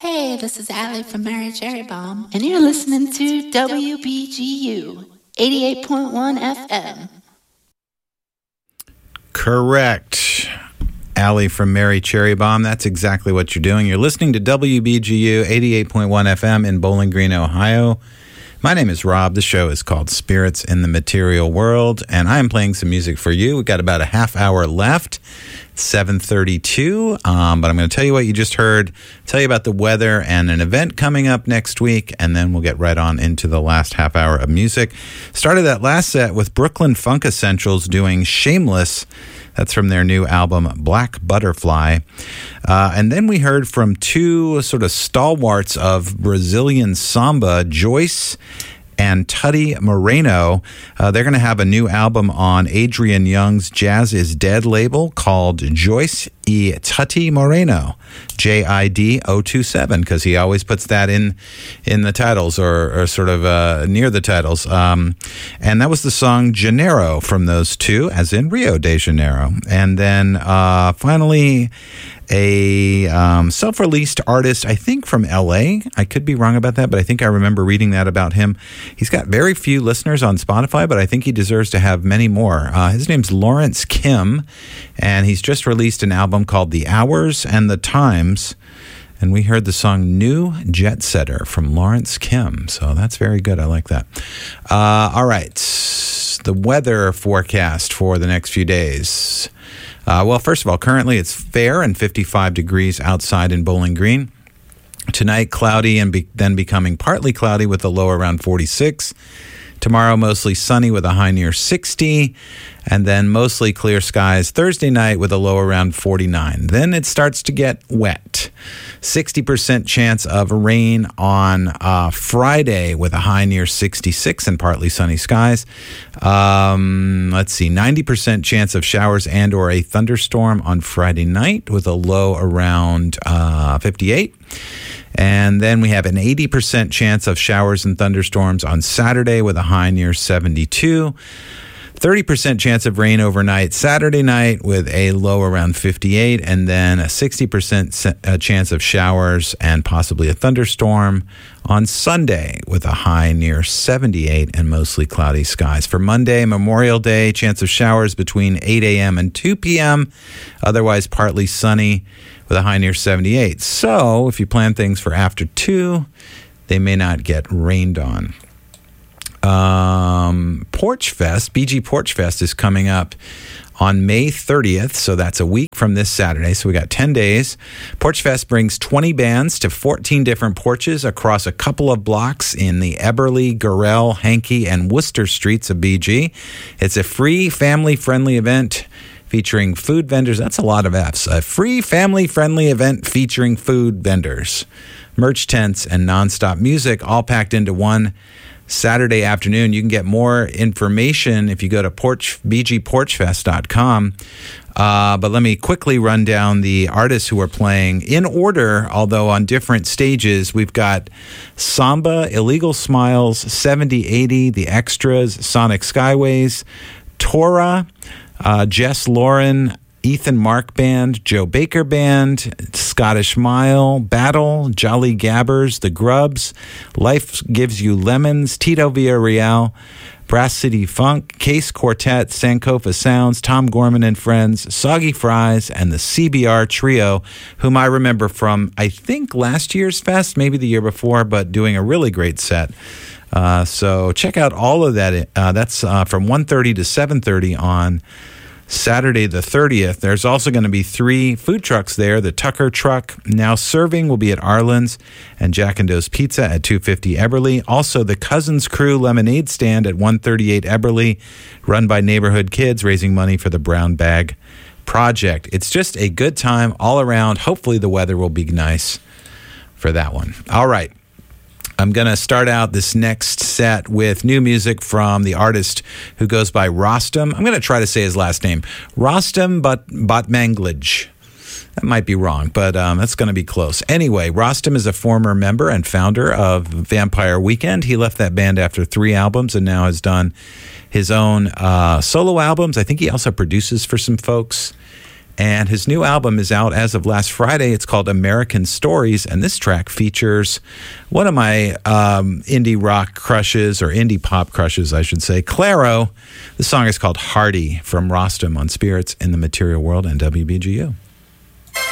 Hey, this is Allie from Mary Cherry Bomb, and you're listening to WBGU 88.1 FM. Correct. Allie from Mary Cherry Bomb. That's exactly what you're doing. You're listening to WBGU 88.1 FM in Bowling Green, Ohio. My name is Rob. The show is called Spirits in the Material World, and I am playing some music for you. We've got about a half hour left. 7:32, but I'm going to tell you what you just heard, tell you about the weather and an event coming up next week, and then we'll get right on into the last half hour of music. Started that last set with Brooklyn Funk Essentials doing Shameless. That's from their new album, Black Butterfly. And then we heard from two sort of stalwarts of Brazilian samba, Joyce and Tutty Moreno. They're going to have a new album on Adrian Young's Jazz is Dead label called Joyce e Tutty Moreno, JID 027, because he always puts that in the titles or sort of near the titles. And that was the song Janeiro from those two, as in Rio de Janeiro. And then finally, a self-released artist, I think from L.A. I could be wrong about that, but I think I remember reading that about him. He's got very few listeners on Spotify, but I think he deserves to have many more. His name's Lawrence Kim, and he's just released an album called The Hours and the Times, and we heard the song New Jet Setter from Lawrence Kim, so that's very good. I like that. All right, the weather forecast for the next few days. Well, first of all, currently it's fair and 55 degrees outside in Bowling Green. Tonight, cloudy and then becoming partly cloudy with a low around 46. Tomorrow, mostly sunny with a high near 60. And then mostly clear skies Thursday night with a low around 49. Then it starts to get wet. 60% chance of rain on Friday with a high near 66 and partly sunny skies. Let's see, 90% chance of showers and or a thunderstorm on Friday night with a low around 58. And then we have an 80% chance of showers and thunderstorms on Saturday with a high near 72. 30% chance of rain overnight Saturday night with a low around 58, and then a 60% chance of showers and possibly a thunderstorm on Sunday with a high near 78 and mostly cloudy skies. For Monday, Memorial Day, chance of showers between 8 a.m. and 2 p.m., otherwise partly sunny with a high near 78. So if you plan things for after 2, they may not get rained on. Porch Fest, BG Porch Fest is coming up on May 30th, so that's a week from this Saturday, so we got 10 days. Porch Fest brings 20 bands to 14 different porches across a couple of blocks in the Eberly, Gorell, Hankey, and Worcester streets of BG. It's a free, family-friendly event featuring food vendors. That's a lot of F's. A free, family-friendly event featuring food vendors, merch tents, and nonstop music, all packed into one Saturday afternoon. You can get more information if you go to bgporchfest.com. But let me quickly run down the artists who are playing in order, although on different stages. We've got Samba, Illegal Smiles, 7080, The Extras, Sonic Skyways, Tora, Jess Lauren, Ethan Mark Band, Joe Baker Band, Scottish Mile, Battle, Jolly Gabbers, The Grubs, Life Gives You Lemons, Tito Villarreal, Brass City Funk, Case Quartet, Sankofa Sounds, Tom Gorman and Friends, Soggy Fries, and the CBR Trio, whom I remember from, I think, last year's fest, maybe the year before, but doing a really great set. So check out all of that. That's from 1:30 to 7:30 on Saturday the 30th. There's also going to be 3 food trucks there. The Tucker Truck, now serving, will be at Arlen's, and Jack and Doe's Pizza at 250 Eberly. Also, the Cousins Crew Lemonade Stand at 138 Eberly, run by neighborhood kids, raising money for the Brown Bag Project. It's just a good time all around. Hopefully the weather will be nice for that one. All right. I'm going to start out this next set with new music from the artist who goes by Rostam. I'm going to try to say his last name. Rostam Batmanglij. That might be wrong, but that's going to be close. Anyway, Rostam is a former member and founder of Vampire Weekend. He left that band after 3 albums and now has done his own solo albums. I think he also produces for some folks. And his new album is out as of last Friday. It's called American Stories, and this track features one of my indie rock crushes, or indie pop crushes, I should say, Clairo. The song is called Hardy from Rostam on Spirits in the Material World and WBGU.